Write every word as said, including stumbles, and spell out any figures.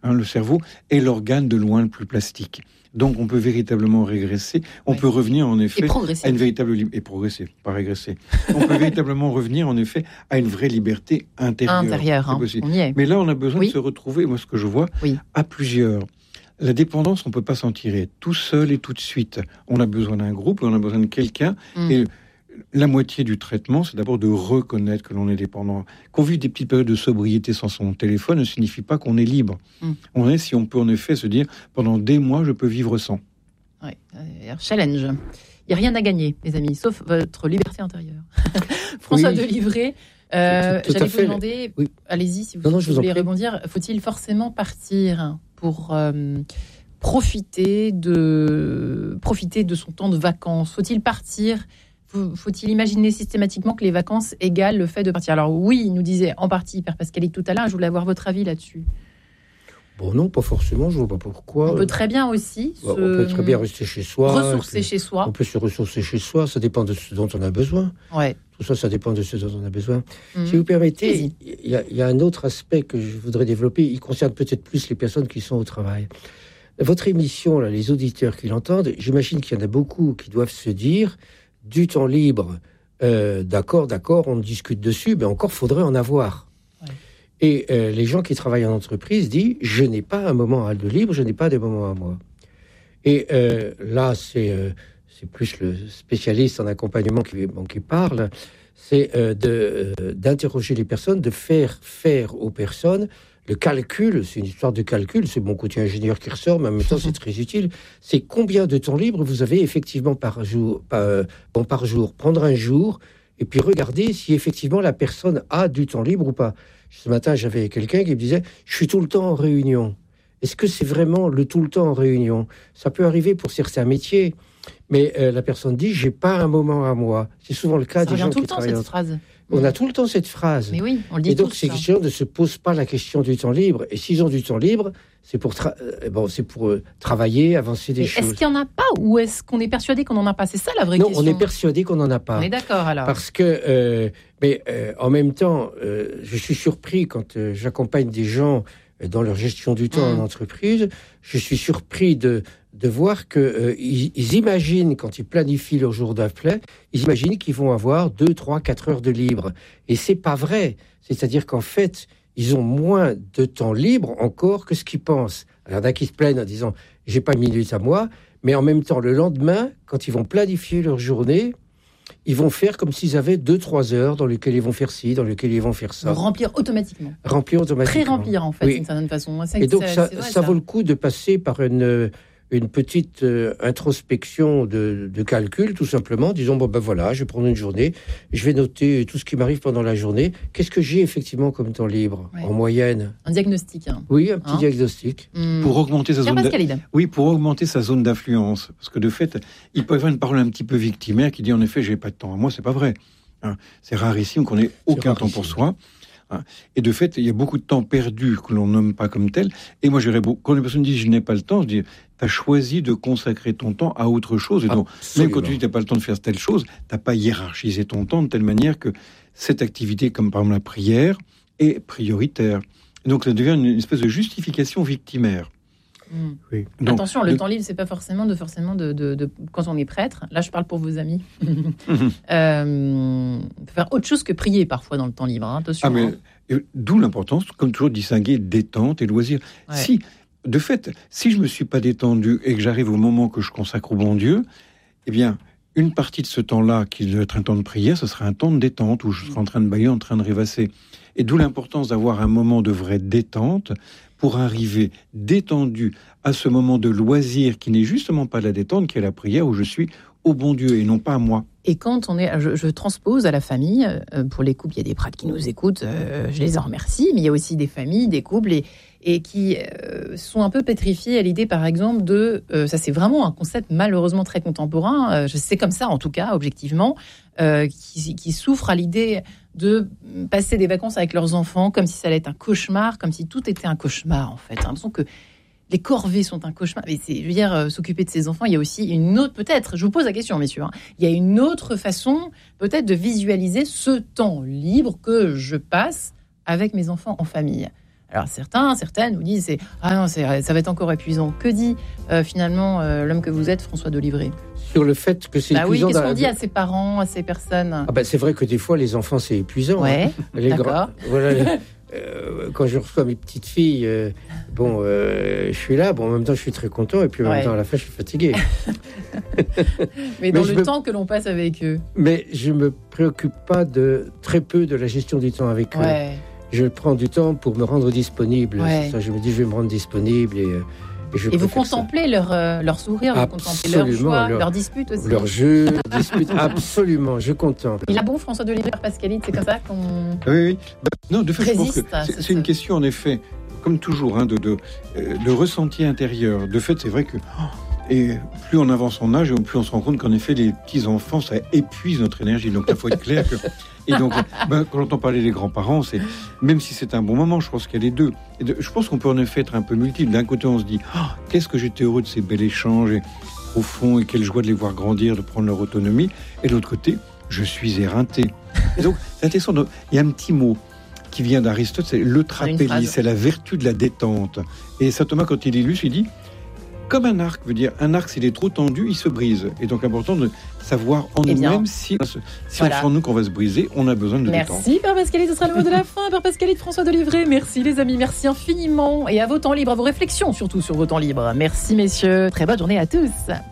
Hein, le cerveau est l'organe de loin le plus plastique. Donc, on peut véritablement régresser. On ouais. peut revenir, en effet, à une véritable liberté. Et progresser, pas régresser. On peut véritablement revenir, en effet, à une vraie liberté intérieure. Intérieure, hein, on y est. Mais là, on a besoin oui. de se retrouver, moi, ce que je vois, oui. à plusieurs. La dépendance, on ne peut pas s'en tirer tout seul et tout de suite. On a besoin d'un groupe, on a besoin de quelqu'un. Mm. Et la moitié du traitement, c'est d'abord de reconnaître que l'on est dépendant. Qu'on vive des petites périodes de sobriété sans son téléphone ne signifie pas qu'on est libre. Mm. On est, si on peut en effet se dire, pendant des mois, je peux vivre sans. Oui, euh, challenge. Il n'y a rien à gagner, les amis, sauf votre liberté intérieure. François oui. Delisvré, euh, j'allais vous demander, oui. allez-y si vous, non, non, vous voulez rebondir, faut-il forcément partir pour euh, profiter, de, profiter de son temps de vacances ? Faut-il partir ? Faut-il imaginer systématiquement que les vacances égalent le fait de partir ? Alors oui, il nous disait en partie Père Pascali tout à l'heure, je voulais avoir votre avis là-dessus. Bon non, pas forcément, je vois pas pourquoi. On peut très bien aussi se... On peut très bien rester chez soi. Ressourcer puis, chez soi. On peut se ressourcer chez soi, ça dépend de ce dont on a besoin. Ouais. Tout ça, ça dépend de ce dont on a besoin. Mmh. Si vous permettez, il y, y a un autre aspect que je voudrais développer, il concerne peut-être plus les personnes qui sont au travail. Votre émission, là, les auditeurs qui l'entendent, j'imagine qu'il y en a beaucoup qui doivent se dire... Du temps libre, euh, d'accord, d'accord, on discute dessus, mais encore faudrait en avoir. Ouais. Et euh, les gens qui travaillent en entreprise disent, je n'ai pas un moment de libre, je n'ai pas de moment à moi. Et euh, là, c'est, euh, c'est plus le spécialiste en accompagnement qui, bon, qui parle, c'est euh, de, euh, d'interroger les personnes, de faire faire aux personnes le calcul, c'est une histoire de calcul, c'est mon côté ingénieur qui ressort, mais en même temps c'est très utile, c'est combien de temps libre vous avez effectivement par jour, par, euh, bon, par jour. Prendre un jour et puis regarder si effectivement la personne a du temps libre ou pas. Ce matin, j'avais quelqu'un qui me disait « je suis tout le temps en réunion ». Est-ce que c'est vraiment le tout le temps en réunion ? Ça peut arriver pour certains métiers, mais euh, la personne dit « j'ai pas un moment à moi ». C'est souvent le cas ça des gens tout qui le temps, travaillent... cette phrase. On a tout le temps cette phrase. Mais oui, on le dit. Et donc, tous, ces ça. gens ne se posent pas la question du temps libre. Et s'ils ont du temps libre, c'est pour, tra- euh, bon, c'est pour euh, travailler, avancer des mais choses. Est-ce qu'il n'y en a pas ou est-ce qu'on est persuadé qu'on n'en a pas ? C'est ça la vraie non, question. Non, on est persuadé qu'on n'en a pas. On est d'accord alors. Parce que, euh, mais euh, en même temps, euh, je suis surpris quand euh, j'accompagne des gens dans leur gestion du temps mmh. en entreprise. Je suis surpris de de voir que euh, ils, ils imaginent, quand ils planifient leur jour d'après, ils imaginent qu'ils vont avoir deux, trois, quatre heures de libre. Et c'est pas vrai. C'est-à-dire qu'en fait, ils ont moins de temps libre encore que ce qu'ils pensent. Alors, il y en a qui se plaignent en disant « j'ai pas une minute à moi », mais en même temps, le lendemain, quand ils vont planifier leur journée, ils vont faire comme s'ils avaient deux, trois heures dans lesquelles ils vont faire ci, dans lesquelles ils vont faire ça. Remplir automatiquement. Remplir automatiquement. Très remplir, en fait, oui. d'une certaine façon. C'est, Et donc, c'est, ça, c'est vrai, ça, ça vaut le coup de passer par une... une petite euh, introspection de, de calcul, tout simplement, disons, bon ben voilà, je vais prendre une journée, je vais noter tout ce qui m'arrive pendant la journée, qu'est-ce que j'ai effectivement comme temps libre, ouais. en moyenne. Un diagnostic. Hein. Oui, un petit hein diagnostic. Mmh. Pour augmenter sa zone d'a... oui, pour augmenter sa zone d'influence. Parce que de fait, il peut y avoir une parole un petit peu victimaire qui dit, en effet, j'ai pas de temps. Moi, c'est pas vrai. Hein. C'est rarissime qu'on ait aucun temps pour soi. Et de fait, il y a beaucoup de temps perdu que l'on nomme pas comme tel. Et moi, je dirais, quand les personnes disent je n'ai pas le temps, je dis, tu as choisi de consacrer ton temps à autre chose. Et donc, même quand tu dis tu n'as pas le temps de faire telle chose, tu n'as pas hiérarchisé ton temps de telle manière que cette activité, comme par exemple la prière, est prioritaire. Et donc, ça devient une espèce de justification victimaire. Mmh. Oui. Donc, attention, le, le temps libre, c'est pas forcément de forcément de, de, de quand on est prêtre. Là, je parle pour vos amis. mmh. euh, faire autre chose que prier parfois dans le temps libre. Hein, attention. Ah, mais, hein. D'où l'importance, comme toujours, de distinguer détente et loisir. Ouais. Si, de fait, si je me suis pas détendu et que j'arrive au moment que je consacre au bon Dieu, eh bien, une partie de ce temps-là, qui doit être un temps de prière, ce sera un temps de détente où je serai en train de bailler, en train de rêvasser. Et d'où l'importance d'avoir un moment de vraie détente pour arriver détendu à ce moment de loisir qui n'est justement pas la détente, qui est la prière où je suis au bon Dieu et non pas à moi. Et quand on est, je, je transpose à la famille, euh, pour les couples, il y a des prêtres qui nous écoutent, euh, je les en remercie, mais il y a aussi des familles, des couples, et, et qui euh, sont un peu pétrifiés à l'idée, par exemple, de, euh, ça c'est vraiment un concept malheureusement très contemporain, euh, c'est comme ça en tout cas, objectivement, euh, qui, qui souffrent à l'idée de passer des vacances avec leurs enfants comme si ça allait être un cauchemar, comme si tout était un cauchemar en fait. J'ai l'impression que les corvées sont un cauchemar. Mais c'est, je veux dire, euh, s'occuper de ses enfants, il y a aussi une autre, peut-être, je vous pose la question, messieurs, hein, il y a une autre façon, peut-être, de visualiser ce temps libre que je passe avec mes enfants en famille. Alors certains, certaines nous disent c'est ah non, c'est, ça va être encore épuisant. Que dit euh, finalement euh, l'homme que vous êtes, François Delivray ? Sur le fait que c'est bah épuisant. Oui, qu'est-ce qu'on dans... dit à ses parents, à ces personnes ? Ah bah c'est vrai que des fois les enfants c'est épuisant. Ouais, hein. Les d'accord. Grands... Voilà. Les... Euh, quand je reçois mes petites filles, euh, bon, euh, je suis là, bon, en même temps je suis très content, et puis en ouais. même temps à la fin je suis fatigué. Mais dans mais le me... temps que l'on passe avec eux. Mais je me préoccupe pas de très peu de la gestion du temps avec ouais. eux. Je prends du temps pour me rendre disponible. Ouais. C'est ça, je me dis je vais me rendre disponible et. Euh, Et, je et vous contemplez leur, euh, leur sourire, vous contemplez leur joie, leur, leur dispute aussi. Leur jeu, dispute, absolument, je contemple. Il a bon, François Delivray, Pascalide, c'est comme ça qu'on Oui, oui. Bah, non, de fait, résiste, je pense que c'est, c'est une question, en effet, comme toujours, hein, de, de, de ressenti intérieur. De fait, c'est vrai que... Et plus on avance en âge, plus on se rend compte qu'en effet, les petits-enfants, ça épuise notre énergie. Donc là, il faut être clair que... Et donc, ben, quand on entend parler des grands-parents, c'est, même si c'est un bon moment, je pense qu'il y a les deux. Et de, je pense qu'on peut en effet être un peu multiple. D'un côté, on se dit oh, qu'est-ce que j'étais heureux de ces bels échanges, et, au fond, et quelle joie de les voir grandir, de prendre leur autonomie. Et de l'autre côté, je suis éreinté. Et donc, c'est intéressant. Donc, il y a un petit mot qui vient d'Aristote, c'est le trapélie, c'est la vertu de la détente. Et saint Thomas, quand il illustre, il dit comme un arc, veut dire un arc, s'il est trop tendu, il se brise. Et donc, important de savoir en eh nous-mêmes si, si voilà. on sent nous qu'on va se briser, on a besoin de merci, détente. Merci, Père Pascalide, ce sera le mot de la fin. Père Pascalide, François Delivray, merci les amis, merci infiniment. Et à vos temps libres, à vos réflexions, surtout sur vos temps libres. Merci messieurs, très bonne journée à tous.